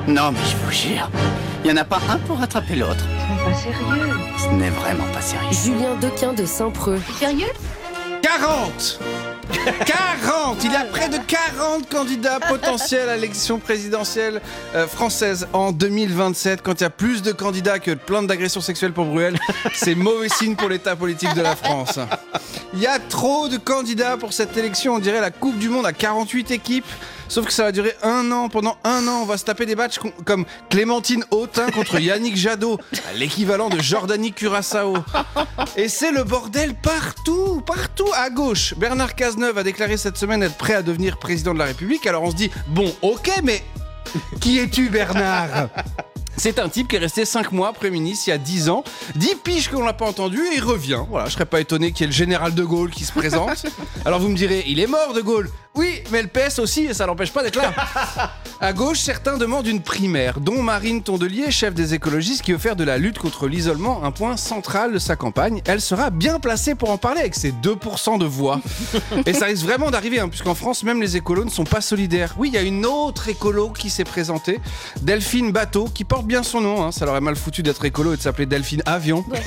Non, mais je vous jure, il n'y en a pas un pour rattraper l'autre. Pas sérieux. Ce n'est vraiment pas sérieux. Julien Dequin de Saint-Preux. Sérieux? 40 40 Il y a près de 40 candidats potentiels à l'élection présidentielle française en 2027. Quand il y a plus de candidats que de plaintes d'agression sexuelle pour Bruel, c'est mauvais signe pour l'état politique de la France. Il y a trop de candidats pour cette élection. On dirait la Coupe du Monde à 48 équipes. Sauf que ça va durer un an. Pendant un an, on va se taper des matchs comme Clémentine Autain contre Yannick Jadot, l'équivalent de Jordanie Curaçao. Et c'est le bordel partout, partout à gauche. Bernard Cazeneuve a déclaré cette semaine être prêt à devenir président de la République. Alors on se dit, bon, ok, mais qui es-tu, Bernard ? C'est un type qui est resté 5 mois Premier ministre il y a 10 ans. 10 piges qu'on l'a pas entendu et il revient. Voilà, je serais pas étonné qu'il y ait le général de Gaulle qui se présente. Alors vous me direz, il est mort de Gaulle. Oui, mais le PS aussi, et ça l'empêche pas d'être là. À gauche, certains demandent une primaire, dont Marine Tondelier, chef des écologistes, qui veut faire de la lutte contre l'isolement un point central de sa campagne. Elle sera bien placée pour en parler avec ses 2% de voix. Et ça risque vraiment d'arriver, puisqu'en France, même les écolos ne sont pas solidaires. Oui, il y a une autre écolo qui s'est présentée, Delphine Bateau, qui porte bien son nom. Ça leur est mal foutu d'être écolo et de s'appeler Delphine Avion. Ouais.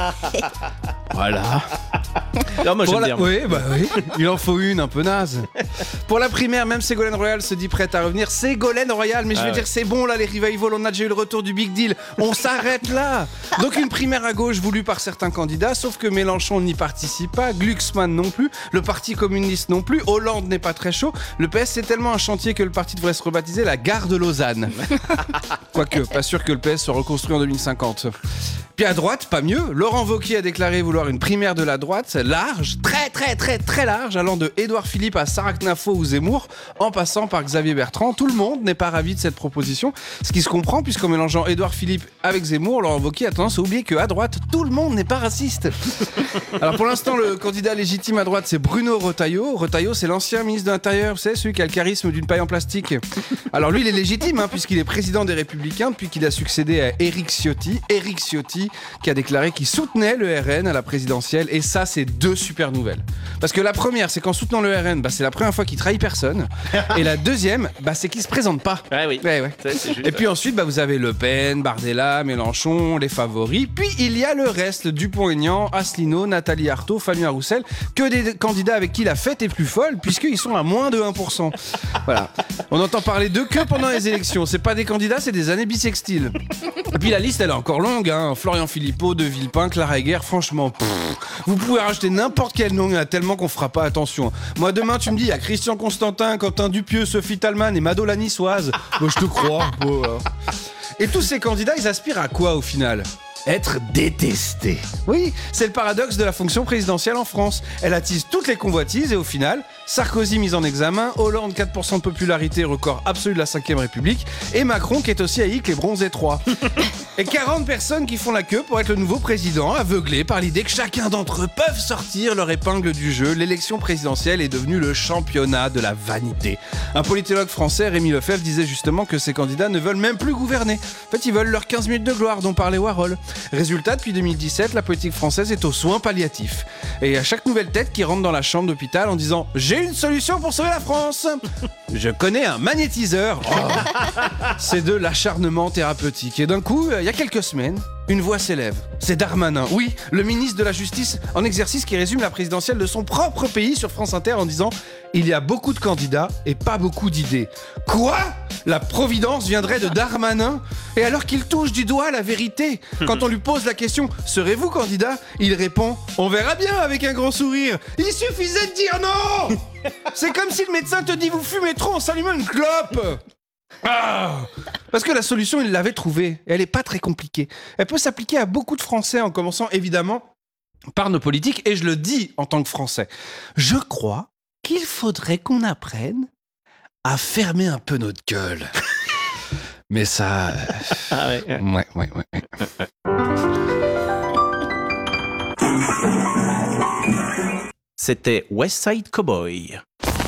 Voilà. Non, moi j'aime bien. Oui, bah oui. Il en faut une un peu naze. Pour la primaire, même Ségolène Royal se dit prête à revenir. Ségolène Royal, mais je veux dire, c'est bon là, les revivals, on a déjà eu le retour du Big Deal. On s'arrête là. Donc une primaire à gauche voulue par certains candidats, sauf que Mélenchon n'y participe pas, Glucksmann non plus, le Parti communiste non plus, Hollande n'est pas très chaud. Le PS, c'est tellement un chantier que le parti devrait se rebaptiser la gare de Lausanne. Quoique, pas sûr que le PS soit reconstruit en 2050. Puis à droite, pas mieux, Laurent Wauquiez a déclaré vouloir une primaire de la droite large, très large, allant de Édouard Philippe à Sarah Knafo ou Zemmour, en passant par Xavier Bertrand. Tout le monde n'est pas ravi de cette proposition, ce qui se comprend puisqu'en mélangeant Édouard Philippe avec Zemmour, Laurent Wauquiez a tendance à oublier qu'à droite, tout le monde n'est pas raciste. Alors pour l'instant, le candidat légitime à droite, c'est Bruno Retailleau. Retailleau, c'est l'ancien ministre de l'Intérieur, vous savez, celui qui a le charisme d'une paille en plastique. Alors lui, il est légitime, puisqu'il est président des Républicains depuis qu'il a succédé à Éric Ciotti. Éric Ciotti qui a déclaré qu'il soutenait le RN à la présidentielle, et ça, c'est deux super nouvelles. Parce que la première, c'est qu'en soutenant le RN, c'est la première fois qu'il trahit personne, et la deuxième, c'est qu'il se présente pas. Ouais, oui. Ouais. Ça, c'est juste, et puis ensuite, vous avez Le Pen, Bardella, Mélenchon, les favoris, puis il y a le reste, Dupont-Aignan, Asselineau, Nathalie Arthaud, Fabien Roussel, que des candidats avec qui la fête est plus folle, puisqu'ils sont à moins de 1%. Voilà. On entend parler d'eux que pendant les élections. C'est pas des candidats, c'est des années bissextiles. Et puis la liste, elle est encore longue, Florian Philippot, De Villepin, Clara Egger, franchement, vous pouvez rajouter n'importe quel nom, il y en a tellement qu'on fera pas attention. Moi, demain, tu me dis, il y a Christian Constantin, Quentin Dupieux, Sophie Talman et Mado la Niçoise. Moi, je te crois. Et tous ces candidats, ils aspirent à quoi au final ? Être détesté. Oui, c'est le paradoxe de la fonction présidentielle en France. Elle attise toutes les convoitises et au final, Sarkozy mis en examen, Hollande 4% de popularité, record absolu de la 5ème République, et Macron qui est aussi haï que les bronzés 3. Et 40 personnes qui font la queue pour être le nouveau président, aveuglés par l'idée que chacun d'entre eux peuvent sortir leur épingle du jeu. L'élection présidentielle est devenue le championnat de la vanité. Un politologue français, Rémi Lefebvre, disait justement que ces candidats ne veulent même plus gouverner. En fait, ils veulent leurs 15 minutes de gloire dont parlait Warhol. Résultat, depuis 2017, la politique française est aux soins palliatifs. Et à chaque nouvelle tête qui rentre dans la chambre d'hôpital en disant « J'ai une solution pour sauver la France !» Je connais un magnétiseur. C'est de l'acharnement thérapeutique. Et d'un coup, il y a quelques semaines, une voix s'élève. C'est Darmanin, oui, le ministre de la Justice en exercice qui résume la présidentielle de son propre pays sur France Inter en disant « Il y a beaucoup de candidats et pas beaucoup d'idées. » Quoi ? La providence viendrait de Darmanin ? Et alors qu'il touche du doigt la vérité, quand on lui pose la question « Serez-vous candidat ?» il répond « On verra bien » avec un grand sourire. Il suffisait de dire non ! C'est comme si le médecin te dit « Vous fumez trop en s'allumant une clope !» Parce que la solution, il l'avait trouvée. Et elle n'est pas très compliquée. Elle peut s'appliquer à beaucoup de Français, en commençant évidemment par nos politiques. Et je le dis en tant que Français. Je crois qu'il faudrait qu'on apprenne à fermer un peu notre gueule. Mais ça... Ah ouais. Ouais. C'était West Side Cowboy.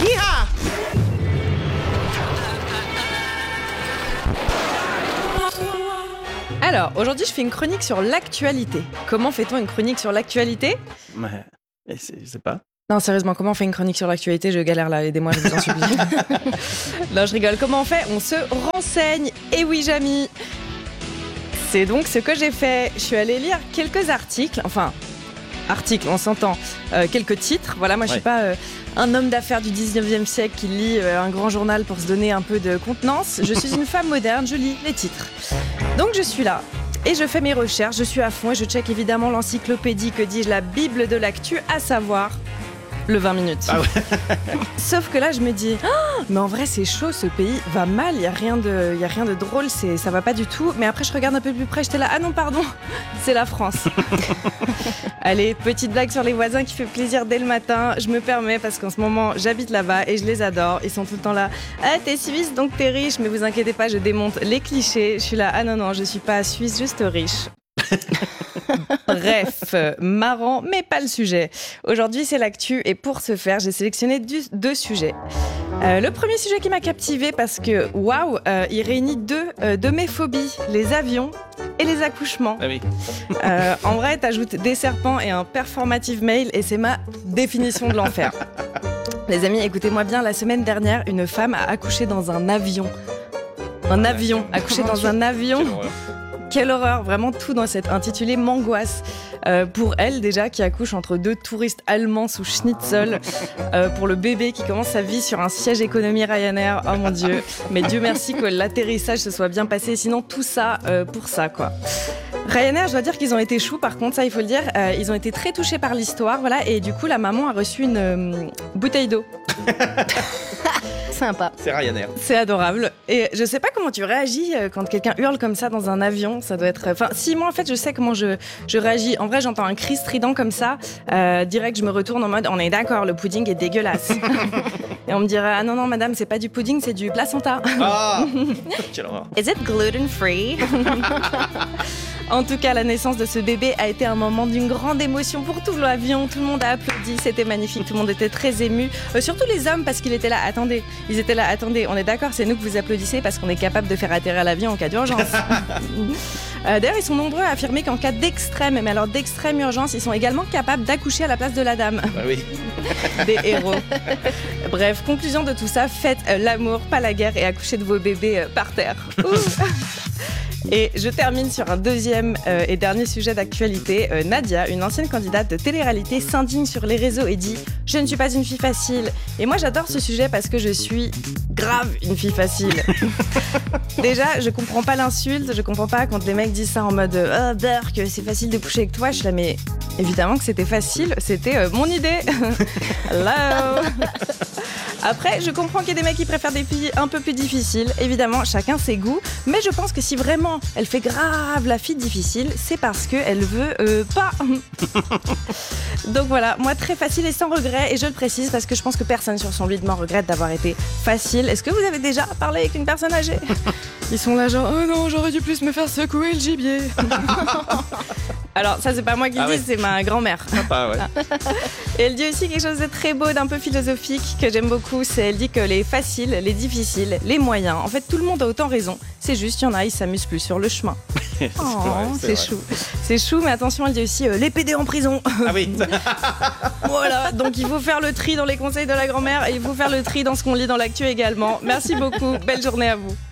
Alors, aujourd'hui, je fais une chronique sur l'actualité. Comment fait-on une chronique sur l'actualité ? Ouais, je sais pas. Non, sérieusement, comment on fait une chronique sur l'actualité? Je galère là, aidez-moi, je vous en supplie. Non, je rigole. Comment on fait? On se renseigne. Et oui, Jamy. C'est donc ce que j'ai fait. Je suis allée lire quelques articles, on s'entend, quelques titres. Voilà, moi je suis pas un homme d'affaires du 19e siècle qui lit un grand journal pour se donner un peu de contenance. Je suis une femme moderne, je lis les titres. Donc je suis là et je fais mes recherches, je suis à fond et je check évidemment l'encyclopédie, que dis-je, la bible de l'actu, à savoir le 20 minutes. Ah ouais. Sauf que là, je me dis, mais en vrai, c'est chaud, ce pays va mal, il y a rien de drôle, ça va pas du tout. Mais après, je regarde un peu plus près, j'étais là, ah non, pardon, c'est la France. Allez, petite blague sur les voisins qui fait plaisir dès le matin. Je me permets parce qu'en ce moment, j'habite là-bas et je les adore. Ils sont tout le temps là, ah, t'es suisse, donc t'es riche. Mais vous inquiétez pas, je démonte les clichés. Je suis là, ah non, je suis pas suisse, juste riche. Bref, marrant, mais pas le sujet. Aujourd'hui, c'est l'actu et pour ce faire, j'ai sélectionné deux sujets. Le premier sujet qui m'a captivée parce que, waouh, il réunit deux de mes phobies, les avions et les accouchements. Ah oui. En vrai, t'ajoutes des serpents et un performative mail et c'est ma définition de l'enfer. Les amis, écoutez-moi bien, la semaine dernière, une femme a accouché dans un avion. Accouché dans un avion. Quelle horreur, vraiment tout dans cet intitulé m'angoisse. Pour elle déjà, qui accouche entre deux touristes allemands sous schnitzel, pour le bébé qui commence sa vie sur un siège économie Ryanair, oh mon Dieu. Mais Dieu merci que l'atterrissage se soit bien passé, sinon tout ça pour ça quoi. Ryanair, je dois dire qu'ils ont été choux, par contre, ça il faut le dire, ils ont été très touchés par l'histoire, voilà, et du coup la maman a reçu une bouteille d'eau. Sympa. C'est Ryanair. C'est adorable. Et je sais pas comment tu réagis quand quelqu'un hurle comme ça dans un avion. Ça doit être. Enfin, si moi en fait je sais comment je réagis. En vrai, j'entends un cri strident comme ça. Direct, je me retourne en mode on est d'accord, le pudding est dégueulasse. Et on me dirait ah non madame, c'est pas du pudding, c'est du placenta. Ah. Quelle horreur. Is it gluten free? En tout cas, la naissance de ce bébé a été un moment d'une grande émotion pour tout l'avion. Tout le monde a applaudi, c'était magnifique. Tout le monde était très ému. Surtout les hommes, parce qu'ils étaient là. Attendez, on est d'accord, c'est nous que vous applaudissez parce qu'on est capable de faire atterrir l'avion en cas d'urgence. D'ailleurs, ils sont nombreux à affirmer qu'en cas d'extrême, mais alors d'extrême urgence, ils sont également capables d'accoucher à la place de la dame. Ah oui. Des héros. Bref, conclusion de tout ça, faites l'amour, pas la guerre, et accouchez de vos bébés par terre. Et je termine sur un deuxième et dernier sujet d'actualité. Nadia, une ancienne candidate de télé-réalité, s'indigne sur les réseaux et dit « Je ne suis pas une fille facile ». Et moi, j'adore ce sujet parce que je suis grave une fille facile. Déjà, je comprends pas l'insulte, je comprends pas quand les mecs disent ça en mode « Oh, Berk, c'est facile de coucher avec toi ». Je suis là, mais évidemment que c'était facile, c'était mon idée. Hello. Après, je comprends qu'il y a des mecs qui préfèrent des filles un peu plus difficiles. Évidemment, chacun ses goûts. Mais je pense que si vraiment elle fait grave la fille difficile, c'est parce qu'elle veut pas. Donc voilà, moi très facile et sans regret. Et je le précise parce que je pense que personne sur son lit de mort regrette d'avoir été facile. Est-ce que vous avez déjà parlé avec une personne âgée? Ils sont là genre, oh non, j'aurais dû plus me faire secouer le gibier. Alors ça c'est pas moi qui le dis, c'est ma grand-mère. Sympa, ouais. Et elle dit aussi quelque chose de très beau, d'un peu philosophique, que j'aime beaucoup. Elle dit que les faciles, les difficiles, les moyens, en fait tout le monde a autant raison. C'est juste, il y en a, ils s'amusent plus sur le chemin. C'est chou. C'est chou, mais attention, elle dit aussi les PD en prison. Ah oui. Voilà, donc il faut faire le tri dans les conseils de la grand-mère et il faut faire le tri dans ce qu'on lit dans l'actu également. Merci beaucoup, belle journée à vous.